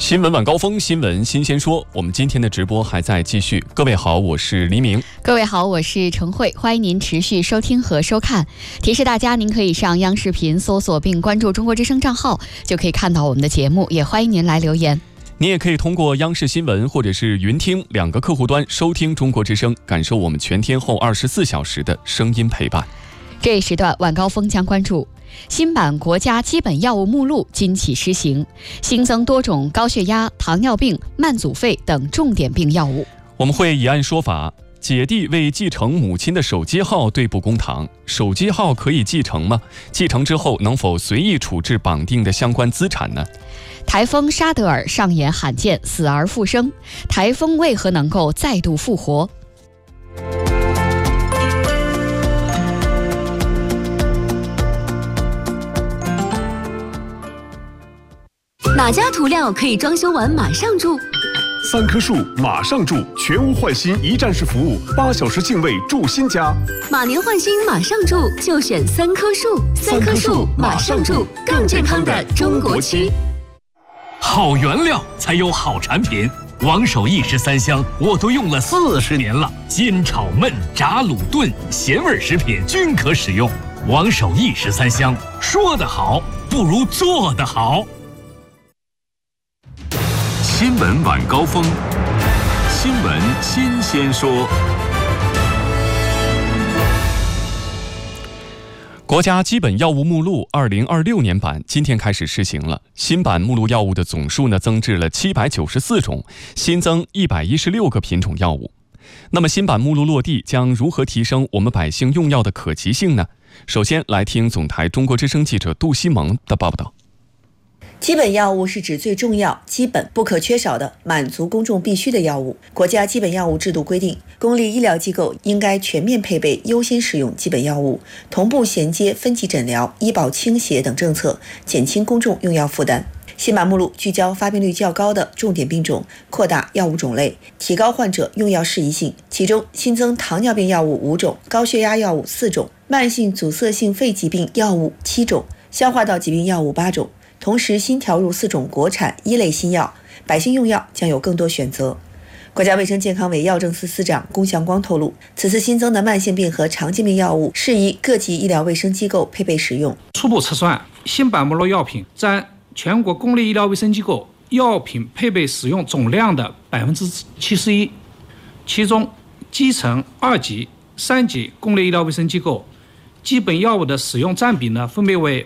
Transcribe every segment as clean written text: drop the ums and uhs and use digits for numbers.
新闻晚高峰，新闻新鲜说。我们今天的直播还在继续。各位好，我是黎明。 各位好，我是程慧，欢迎您持续收听和收看。提示大家，您可以上央视频搜索并关注中国之声账号，就可以看到我们的节目。也欢迎您来留言。 你也可以通过央视新闻或者是云听两个客户端收听中国之声，感受我们全天候24小时的声音陪伴。 这一时段晚高峰将关注新版国家基本药物目录今起施行，新增多种高血压、糖尿病、慢阻肺等重点病药物。 我们会以案说法，姐弟为继承母亲的手机号对簿公堂，手机号可以继承吗？继承之后能否随意处置绑定的相关资产呢？ 台风沙德尔上演罕见死而复生，台风为何能够再度复活？ 哪家涂料可以装修完马上住 ？3棵树马上住，全屋换新一站式服务，8小时净位住新家。 马年换新马上住，就选3棵树。3棵树马上住，更健康的中国区。 好原料才有好产品，王守义13香我都用了40年了，煎炒焖炸卤炖咸味食品均可使用。王守义13香，说得好不如做得好。 新闻晚高峰，新闻新鲜说。 国家基本药物目录2026年版今天开始施行了。新版目录药物的总数增至了794种，新增116个品种药物。那么新版目录落地将如何提升我们百姓用药的可及性呢？首先来听总台中国之声记者杜西蒙的报道。 基本药物是指最重要、基本、不可缺少的满足公众必需的药物。国家基本药物制度规定，公立医疗机构应该全面配备优先使用基本药物，同步衔接分级诊疗、医保倾斜等政策，减轻公众用药负担。新版目录聚焦发病率较高的重点病种，扩大药物种类，提高患者用药适宜性。其中新增糖尿病药物5种，高血压药物4种，慢性阻塞性肺疾病药物7种，消化道疾病药物8种。同时新调入4种国产一类新药，百姓用药将有更多选择。国家卫生健康委药政司司长龚祥光透露，此次新增的慢性病和常见病药物适宜各级医疗卫生机构配备使用。 初步测算，新版目录药品占全国公立医疗卫生机构药品配备使用总量的71%，其中基层2级、3级公立医疗卫生机构基本药物的使用占比分别为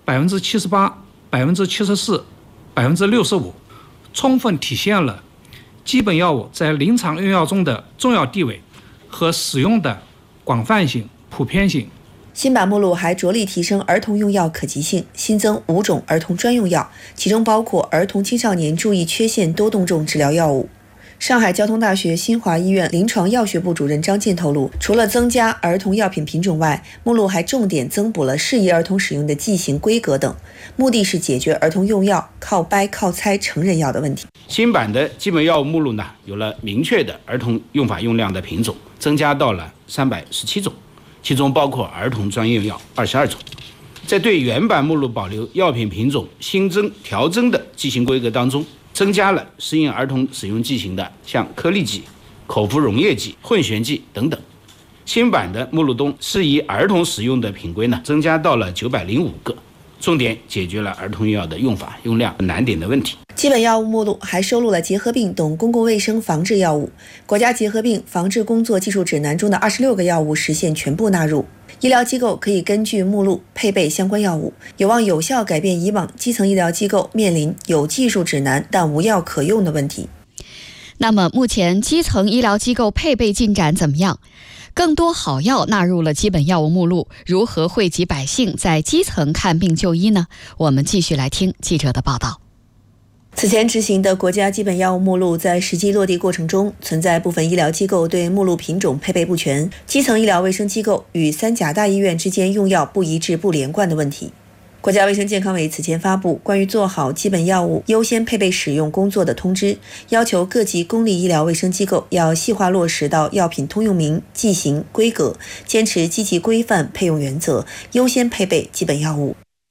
78%、74%、65%，充分体现了基本药物在临床用药中的重要地位和使用的广泛性、普遍性。 新版目录还着力提升儿童用药可及性，新增5种儿童专用药，其中包括儿童青少年注意缺陷多动症治疗药物。上海交通大学新华医院临床药学部主任张健透露，除了增加儿童药品品种外，目录还重点增补了适宜儿童使用的剂型规格等，目的是解决儿童用药靠掰靠猜成人药的问题。 新版的基本药物目录有了明确的儿童用法用量的品种，增加到了317种，其中包括儿童专用药22种。在对原版目录保留药品品种新增调增的剂型规格当中，增加了适应儿童使用剂型的像颗粒剂、口服溶液剂、混悬剂等等。新版的目录中适宜儿童使用的品规增加到了905个，重点解决了儿童用药的用法用量难点的问题。 基本药物目录还收录了结核病等公共卫生防治药物，国家结核病防治工作技术指南中的26个药物实现全部纳入。医疗机构可以根据目录配备相关药物，有望有效改变以往基层医疗机构面临有技术指南但无药可用的问题。 那么目前基层医疗机构配备进展怎么样？更多好药纳入了基本药物目录，如何惠及百姓在基层看病就医呢？我们继续来听记者的报道。 此前执行的国家基本药物目录在实际落地过程中，存在部分医疗机构对目录品种配备不全，基层医疗卫生机构与3甲大医院之间用药不一致不连贯的问题。国家卫生健康委此前发布关于做好基本药物优先配备使用工作的通知，要求各级公立医疗卫生机构要细化落实到药品通用名、剂型、规格，坚持积极规范配用原则，优先配备基本药物。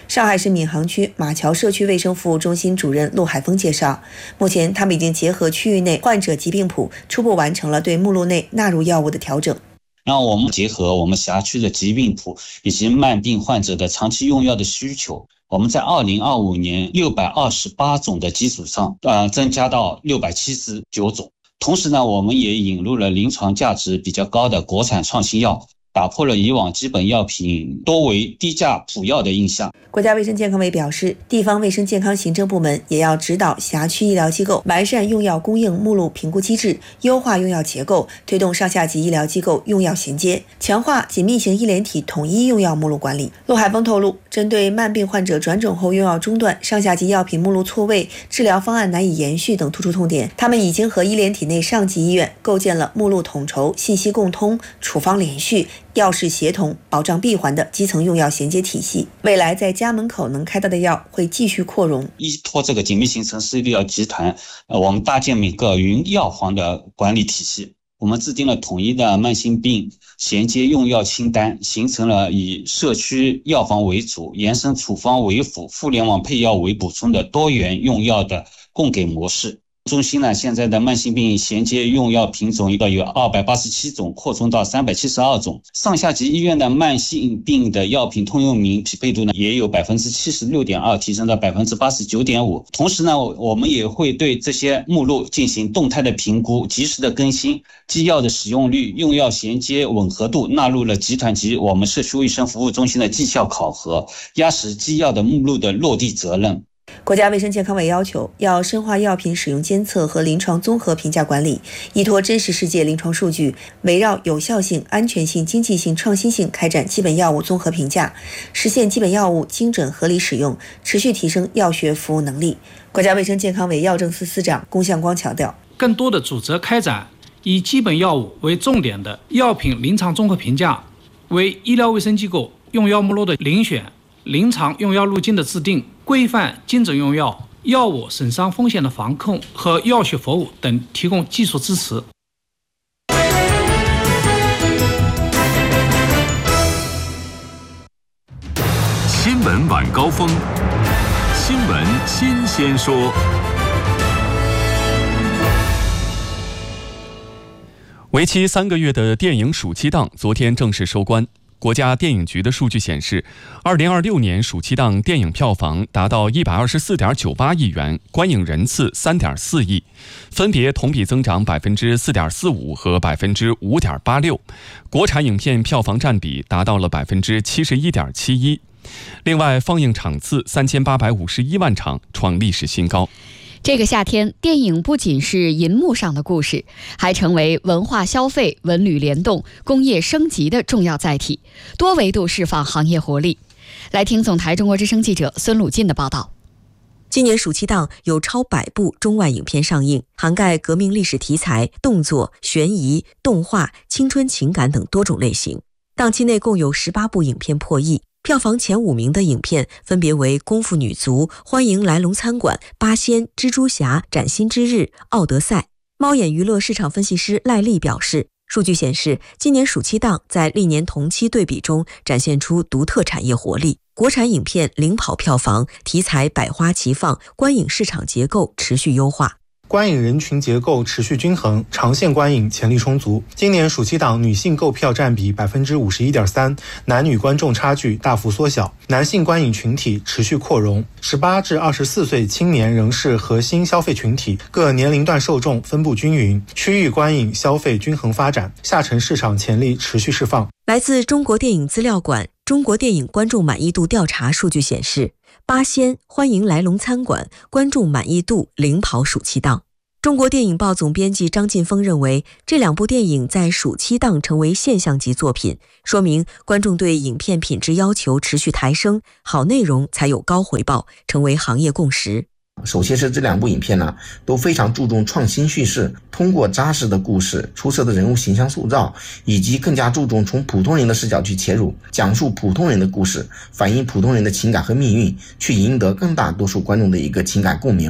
上海市闵行区马桥社区卫生服务中心主任陆海峰介绍，目前他们已经结合区域内患者疾病谱，初步完成了对目录内纳入药物的调整。 让我们结合我们辖区的疾病谱以及慢病患者的长期用药的需求，我们在2025年628种的基础上，增加到679种。同时呢，我们也引入了临床价值比较高的国产创新药，打破了以往基本药品多为低价普药的印象。 国家卫生健康委表示，地方卫生健康行政部门也要指导辖区医疗机构完善用药供应目录评估机制，优化用药结构，推动上下级医疗机构用药衔接，强化紧密型医联体统一用药目录管理。陆海峰透露，针对慢病患者转诊后用药中断、上下级药品目录错位、治疗方案难以延续等突出痛点，他们已经和医联体内上级医院构建了目录统筹、信息共通、处方连续、药事协同、保障闭环的基层用药衔接体系。未来在家门口能开到的药会继续扩容。 依托这个紧密型城市医疗集团，我们搭建每个云药房的管理体系。我们制定了统一的慢性病衔接用药清单，形成了以社区药房为主、延伸处方为辅、互联网配药为补充的多元用药的供给模式。中心呢，现在的慢性病衔接用药品种有287种，扩充到372种。上下级医院的慢性病的药品通用名匹配度呢，也有 76.2% 提升到 89.5%。同时呢，我们也会对这些目录进行动态的评估，及时的更新，基药的使用率、用药衔接吻合度纳入了集团级我们社区卫生服务中心的绩效考核，压实基药的目录的落地责任。 国家卫生健康委要求，要深化药品使用监测和临床综合评价管理，依托真实世界临床数据，围绕有效性、安全性、经济性、创新性开展基本药物综合评价，实现基本药物精准合理使用，持续提升药学服务能力。国家卫生健康委药政司司长龚向光强调， 更多的组织开展以基本药物为重点的药品临床综合评价，为医疗卫生机构用药目录的遴选、临床用药路径的制定、规范精准用药、药物损伤风险的防控和药学服务等提供技术支持。 新闻晚高峰，新闻新鲜说。 为期3个月的电影暑期档昨天正式收官。国家电影局的数据显示，2026年暑期档电影票房达到124.98亿元，观影人次3.4亿，分别同比增长4.45%和5.86%。国产影片票房占比达到了71.71%。另外，放映场次3851万场，创历史新高。 这个夏天，电影不仅是银幕上的故事，还成为文化消费、文旅联动、工业升级的重要载体，多维度释放行业活力。来听总台中国之声记者孙鲁进的报道。 今年暑期档有超100部中外影片上映，涵盖革命历史题材、动作、悬疑、动画、青春情感等多种类型。档期内共有18部影片破亿。票房前5名的影片分别为《功夫女足》、欢迎来龙餐馆、八仙、蜘蛛侠、崭新之日、奥德赛。猫眼娱乐市场分析师赖丽表示，数据显示，今年暑期档在历年同期对比中展现出独特产业活力，国产影片领跑票房，题材百花齐放，观影市场结构持续优化。 观影人群结构持续均衡，长线观影潜力充足。今年暑期档女性购票占比 51.3%， 男女观众差距大幅缩小，男性观影群体持续扩容。18至24岁青年仍是核心消费群体，各年龄段受众分布均匀，区域观影消费均衡发展，下沉市场潜力持续释放。 来自中国电影资料馆中国电影观众满意度调查数据显示，八仙、欢迎来龙餐馆观众满意度领跑暑期档。中国电影报总编辑张劲峰认为，这2部电影在暑期档成为现象级作品，说明观众对影片品质要求持续抬升，好内容才有高回报，成为行业共识。 首先是这2部影片呢，都非常注重创新叙事，通过扎实的故事、出色的人物形象塑造，以及更加注重从普通人的视角去切入，讲述普通人的故事，反映普通人的情感和命运，去赢得更大多数观众的一个情感共鸣。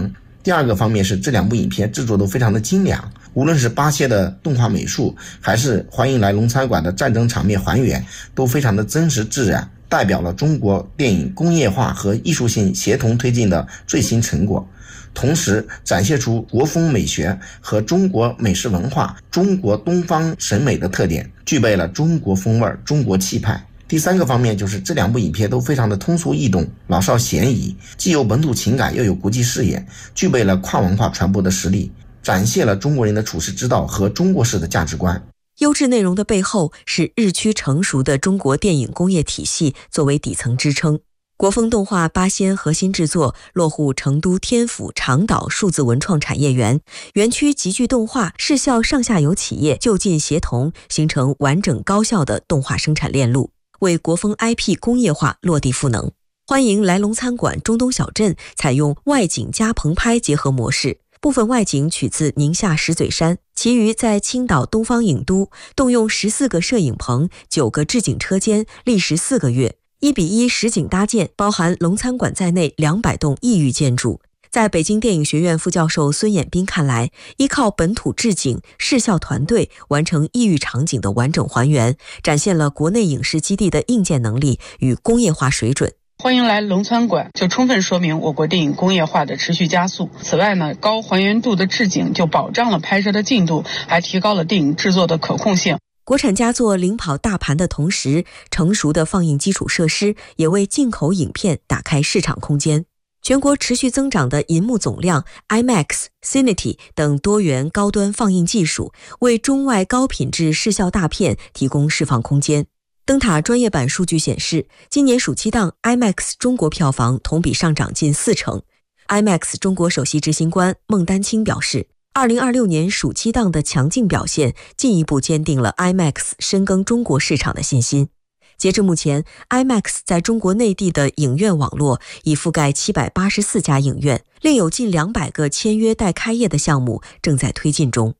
第二个方面是这2部影片制作都非常的精良，无论是巴切的动画美术，还是欢迎来龙餐馆的战争场面还原，都非常的真实自然，代表了中国电影工业化和艺术性协同推进的最新成果，同时展现出国风美学和中国美食文化、中国东方审美的特点，具备了中国风味、中国气派。第三个方面就是这2部影片都非常的通俗易懂，老少咸宜，既有本土情感又有国际视野，具备了跨文化传播的实力，展现了中国人的处世之道和中国式的价值观。 优质内容的背后是日趋成熟的中国电影工业体系作为底层支撑。国风动画八仙核心制作落户成都天府长岛数字文创产业园，园区集聚动画、视效上下游企业就近协同，形成完整高效的动画生产链路，为国风 IP 工业化落地赋能。欢迎来龙餐馆中东小镇采用外景加棚拍结合模式，部分外景取自宁夏石嘴山，其余在青岛东方影都，动用14个摄影棚、9个置景车间，历时4个月，1:1实景搭建，包含龙餐馆在内200栋异域建筑。在北京电影学院副教授孙衍斌看来，依靠本土置景、视效团队完成异域场景的完整还原，展现了国内影视基地的硬件能力与工业化水准。 欢迎来龙餐馆就充分说明我国电影工业化的持续加速。此外呢，高还原度的置景就保障了拍摄的进度，还提高了电影制作的可控性。 国产佳作领跑大盘的同时，成熟的放映基础设施也为进口影片打开市场空间。全国持续增长的银幕总量、IMAX、Cinity 等多元高端放映技术，为中外高品质视效大片提供释放空间。灯塔专业版数据显示，今年暑期档 IMAX 中国票房同比上涨近40%。IMAX 中国首席执行官孟丹青表示，2026年暑期档的强劲表现进一步坚定了 IMAX 深耕中国市场的信心。截至目前， IMAX 在中国内地的影院网络已覆盖784家影院，另有近200个签约待开业的项目正在推进中。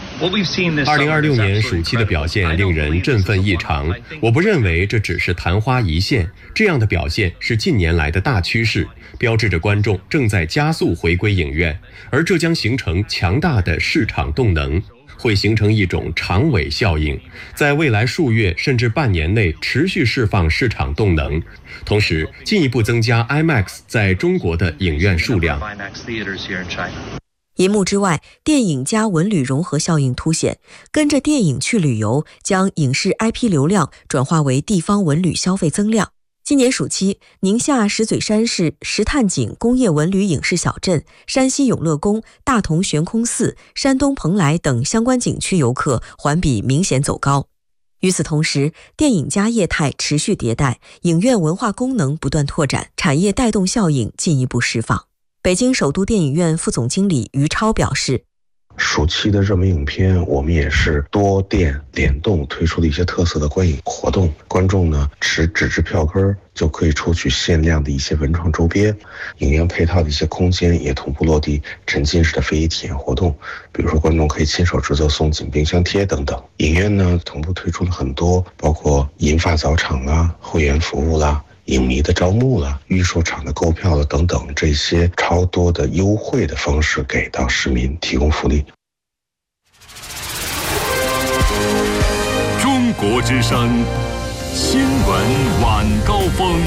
2026年暑期的表现令人振奋异常，我不认为这只是昙花一现，这样的表现是近年来的大趋势，标志着观众正在加速回归影院，而这将形成强大的市场动能，会形成一种长尾效应，在未来数月甚至半年内持续释放市场动能，同时进一步增加 IMAX 在中国的影院数量。 银幕之外，电影加文旅融合效应凸显，跟着电影去旅游，将影视 IP 流量转化为地方文旅消费增量。今年暑期，宁夏石嘴山市石炭井工业文旅影视小镇、山西永乐宫、大同悬空寺、山东蓬莱等相关景区游客环比明显走高。与此同时，电影加业态持续迭代，影院文化功能不断拓展，产业带动效应进一步释放。北京首都电影院副总经理于超表示， 暑期的热门影片，我们也是多店联动推出的一些特色的观影活动，观众呢持纸质票根就可以抽取限量的一些文创周边，影院配套的一些空间也同步落地沉浸式的非遗体验活动，比如说观众可以亲手制作送景冰箱贴等等。影院呢同步推出了很多包括银发早场啦、会员服务啦、影迷的招募了、预售场的购票了等等，这些超多的优惠的方式给到市民提供福利。 中国之声新闻晚高峰。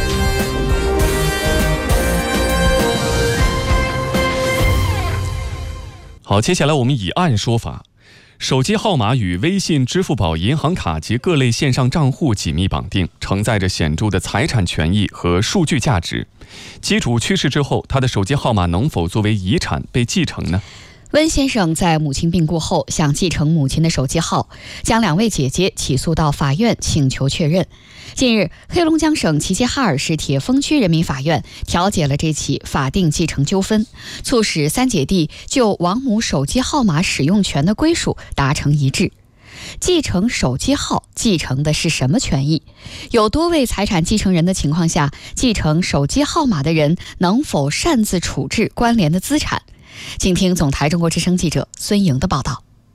好，接下来我们以案说法。手机号码与微信、支付宝、银行卡及各类线上账户紧密绑定，承载着显著的财产权益和数据价值。机主去世之后，他的手机号码能否作为遗产被继承呢？ 温先生在母亲病故后想继承母亲的手机号，将2位姐姐起诉到法院请求确认。近日，黑龙江省齐齐哈尔市铁峰区人民法院调解了这起法定继承纠纷，促使3姐弟就王母手机号码使用权的归属达成一致。继承手机号继承的是什么权益？有多位财产继承人的情况下，继承手机号码的人能否擅自处置关联的资产？请听总台中国之声记者孙莹的报道。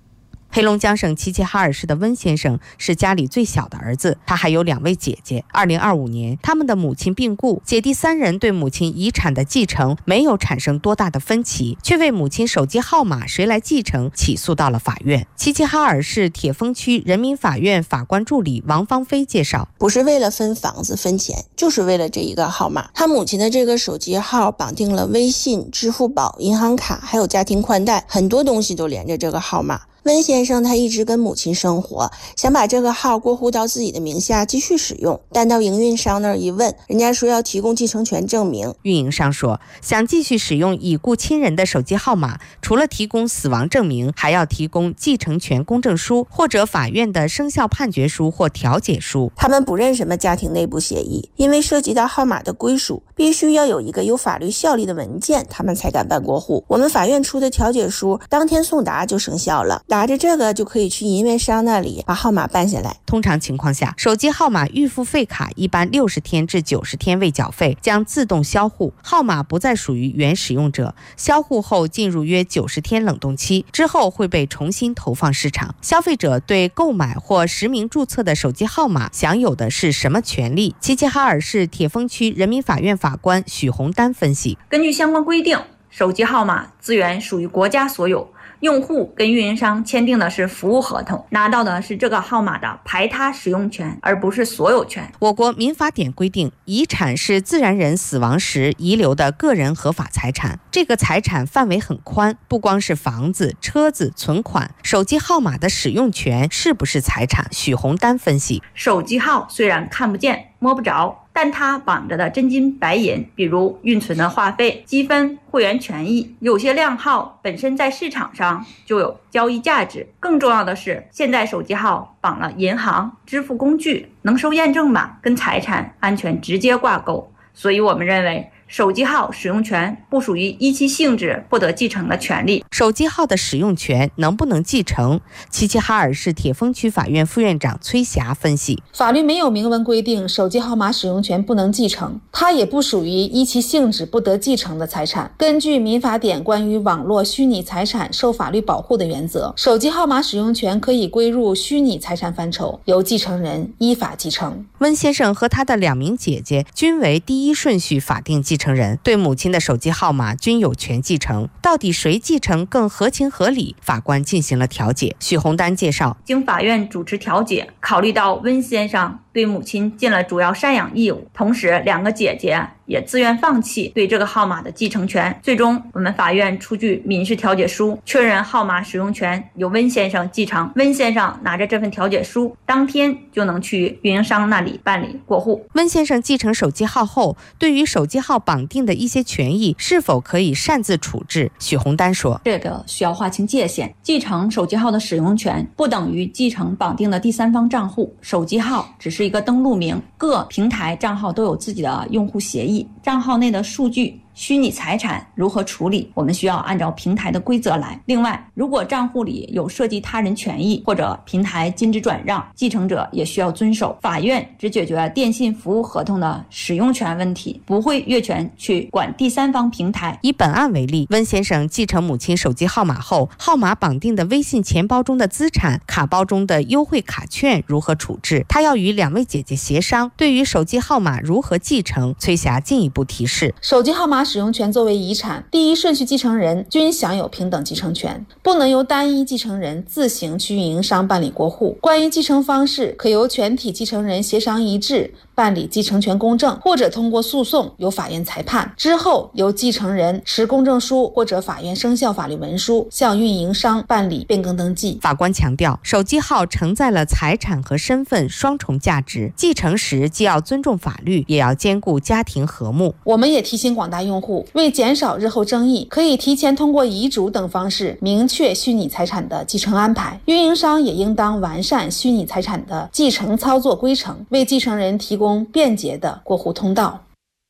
黑龙江省齐齐哈尔市的温先生是家里最小的儿子，他还有2位姐姐。2025年，他们的母亲病故，姐弟3人对母亲遗产的继承没有产生多大的分歧，却为母亲手机号码谁来继承起诉到了法院。齐齐哈尔市铁峰区人民法院法官助理王芳菲介绍， 不是为了分房子分钱，就是为了这一个号码。他母亲的这个手机号绑定了微信、支付宝、银行卡，还有家庭宽带，很多东西都连着这个号码。温先生他一直跟母亲生活，想把这个号过户到自己的名下继续使用，但到营运商那儿一问，人家说要提供继承权证明。 运营商说，想继续使用已故亲人的手机号码，除了提供死亡证明，还要提供继承权公证书或者法院的生效判决书或调解书。 他们不认什么家庭内部协议，因为涉及到号码的归属，必须要有一个有法律效力的文件，他们才敢办过户。我们法院出的调解书当天送达就生效了，拿着这个就可以去营运商那里把号码办下来。 通常情况下，手机号码预付费卡一般60天至90天未缴费将自动销户，号码不再属于原使用者，销户后进入约90天冷冻期，之后会被重新投放市场。消费者对购买或实名注册的手机号码享有的是什么权利？齐齐哈尔市铁峰区人民法院法官许洪丹分析， 根据相关规定，手机号码资源属于国家所有，用户跟运营商签订的是服务合同，拿到的是这个号码的排他使用权，而不是所有权。 我国民法典规定，遗产是自然人死亡时遗留的个人合法财产，这个财产范围很宽，不光是房子、车子、存款，手机号码的使用权是不是财产？许洪丹分析， 手机号虽然看不见摸不着，但它绑着的真金白银，比如运存的话费、积分、会员权益，有些靓号本身在市场上就有交易价值。更重要的是，现在手机号绑了银行、支付工具、能收验证码，跟财产安全直接挂钩。所以我们认为，手机号使用权不属于依其性质不得继承的权利。 手机号的使用权能不能继承？齐齐哈尔市铁峰区法院副院长崔霞分析， 法律没有明文规定手机号码使用权不能继承，它也不属于依其性质不得继承的财产。根据民法典关于网络虚拟财产受法律保护的原则，手机号码使用权可以归入虚拟财产范畴，由继承人依法继承。 温先生和他的2名姐姐均为第一顺序法定继承人，对母亲的手机号码均有权继承，到底谁继承更合情合理？法官进行了调解。许洪丹介绍， 经法院主持调解，考虑到温先生对母亲尽了主要赡养义务，同时2个姐姐也自愿放弃对这个号码的继承权，最终我们法院出具民事调解书，确认号码使用权由温先生继承。温先生拿着这份调解书，当天就能去运营商那里办理过户。 温先生继承手机号后，对于手机号绑定的一些权益是否可以擅自处置？许洪丹说， 这个需要划清界限，继承手机号的使用权不等于继承绑定的第三方账户，手机号只是一个登录名，各平台账号都有自己的用户协议，账号内的数据、虚拟财产如何处理，我们需要按照平台的规则来。另外，如果账户里有涉及他人权益或者平台禁止转让，继承者也需要遵守。法院只解决电信服务合同的使用权问题，不会越权去管第三方平台。 以本案为例，温先生继承母亲手机号码后，号码绑定的微信钱包中的资产、卡包中的优惠卡券如何处置？他要与2位姐姐协商。对于手机号码如何继承，崔霞进一步提示， 手机号码使用权作为遗产，第一顺序继承人均享有平等继承权，不能由单一继承人自行去运营商办理过户。关于继承方式，可由全体继承人协商一致办理继承权公证，或者通过诉讼由法院裁判，之后由继承人持公证书或者法院生效法律文书向运营商办理变更登记。 法官强调，手机号承载了财产和身份双重价值，继承时既要尊重法律，也要兼顾家庭和睦。 我们也提醒广大用户，为减少日后争议，可以提前通过遗嘱等方式明确虚拟财产的继承安排。运营商也应当完善虚拟财产的继承操作规程，为继承人提供便捷的过户通道。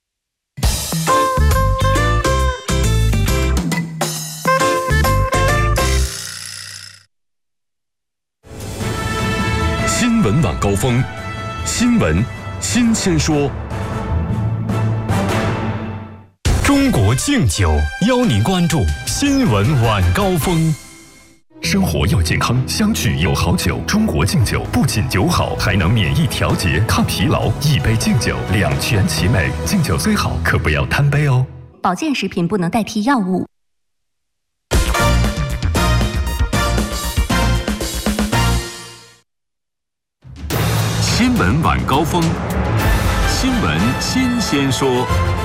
新闻晚高峰，新闻新鲜说。 中国敬酒邀您关注新闻晚高峰。 生活又健康，相聚又好酒。中国敬酒不仅酒好，还能免疫调节、抗疲劳。一杯敬酒，两全其美。敬酒虽好，可不要贪杯哦。 保健食品不能代替药物。 新闻晚高峰，新闻新鲜说。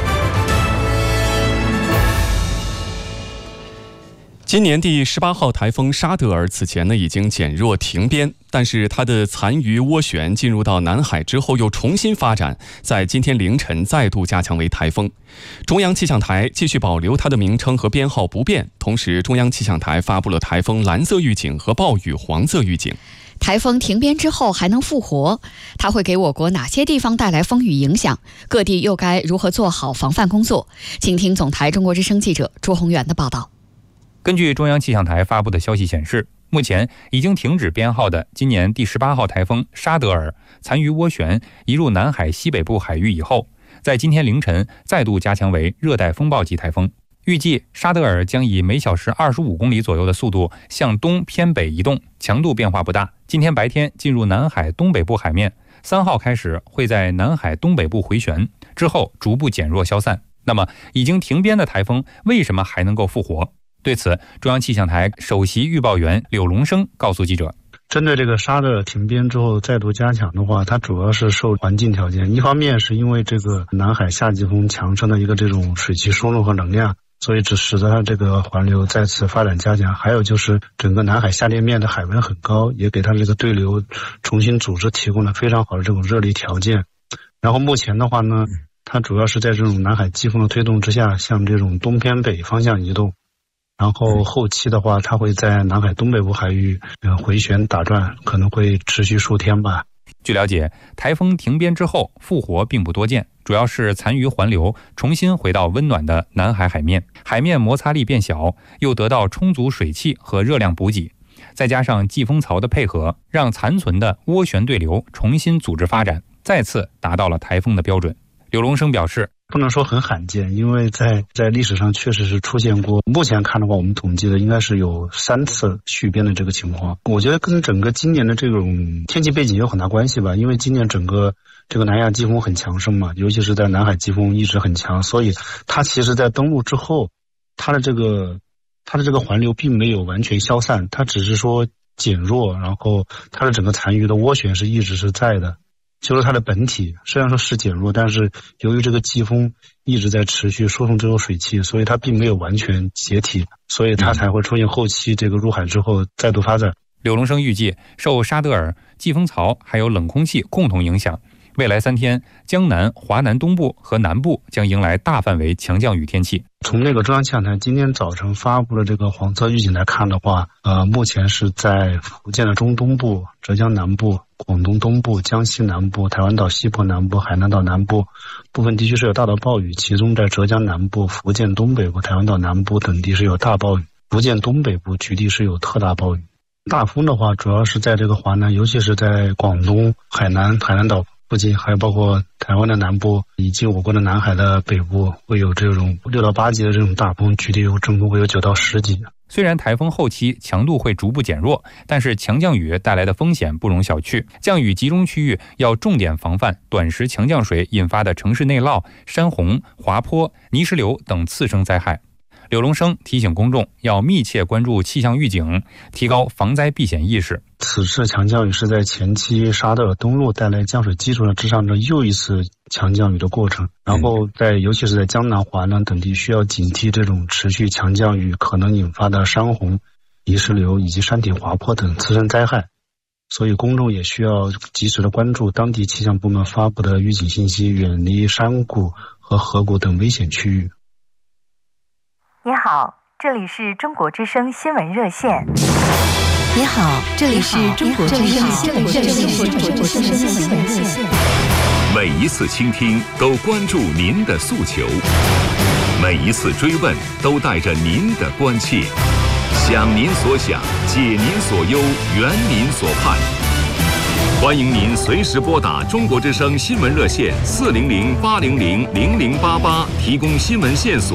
今年第18号台风沙德尔此前已经减弱停边，但是它的残余涡旋进入到南海之后又重新发展，在今天凌晨再度加强为台风。中央气象台继续保留它的名称和编号不变，同时中央气象台发布了台风蓝色预警和暴雨黄色预警。 台风停边之后还能复活，它会给我国哪些地方带来风雨影响？各地又该如何做好防范工作？请听总台中国之声记者朱宏远的报道。 根据中央气象台发布的消息显示，目前已经停止编号的今年第18号台风沙德尔残余涡旋移入南海西北部海域以后，在今天凌晨再度加强为热带风暴级台风。预计沙德尔将以每小时25公里左右的速度向东偏北移动，强度变化不大。今天白天进入南海东北部海面，3号开始会在南海东北部回旋，之后逐步减弱消散。那么已经停边的台风为什么还能够复活？对此，中央气象台首席预报员柳龙生告诉记者， 针对这个沙德尔停边之后再度加强的话，它主要是受环境条件，一方面是因为这个南海夏季风强升的一个这种水汽输入和能量，所以只使得它这个环流再次发展加强。还有就是整个南海下裂面的海温很高，也给它这个对流重新组织提供了非常好的这种热力条件。然后目前的话呢，它主要是在这种南海季风的推动之下，向这种东偏北方向移动。然后后期的话，它会在南海东北部海域回旋打转，可能会持续数天吧。 据了解，台风停边之后复活并不多见，主要是残余环流重新回到温暖的南海海面，海面摩擦力变小，又得到充足水汽和热量补给，再加上季风槽的配合，让残存的涡旋对流重新组织发展，再次达到了台风的标准。柳龙生表示， 不能说很罕见，因为在历史上确实是出现过。目前看的话，我们统计的应该是有3次续边的这个情况。我觉得跟整个今年的这种天气背景有很大关系吧，因为今年整个这个南亚季风很强盛嘛，尤其是在南海季风一直很强，所以它其实在登陆之后，它的这个环流并没有完全消散，它只是说减弱，然后它的整个残余的涡旋是一直是在的。就是它的本体虽然说是减弱，但是由于这个季风一直在持续输送这种水汽，所以它并没有完全解体，所以它才会出现后期这个入海之后再度发展。 柳龙生预计，受沙德尔、季风槽还有冷空气共同影响，未来3天，江南、华南东部和南部将迎来大范围强降雨天气。 从那个中央气象台今天早晨发布的这个黄色预警来看的话，目前是在福建的中东部、浙江南部、广东东部、江西南部、台湾岛西部南部、海南岛南部部分地区是有大到暴雨，其中在浙江南部、福建东北部、台湾岛南部等地是有大暴雨，福建东北部局地是有特大暴雨。大风的话主要是在这个华南，尤其是在广东、海南岛附近，还有包括台湾的南部以及我国的南海的北部，会有这种6到8级的这种大风，局地有阵风会有9到10级。 虽然台风后期强度会逐步减弱，但是强降雨带来的风险不容小觑。降雨集中区域要重点防范短时强降水引发的城市内涝、山洪、滑坡、泥石流等次生灾害。柳龙生提醒公众要密切关注气象预警，提高防灾避险意识。 此次强降雨是在前期沙德尔登陆带来降水基础之上的又一次强降雨的过程，然后尤其是在江南、华南等地需要警惕这种持续强降雨可能引发的山洪、泥石流以及山体滑坡等次生灾害，所以公众也需要及时的关注当地气象部门发布的预警信息，远离山谷和河谷等危险区域。 你好，这里是中国之声新闻热线。 你好，这里是中国之声新闻热线。 每一次倾听都关注您的诉求，每一次追问都带着您的关切，想您所想，解您所忧，圆您所盼。欢迎您随时拨打中国之声新闻热线400-800-0088，提供新闻线索。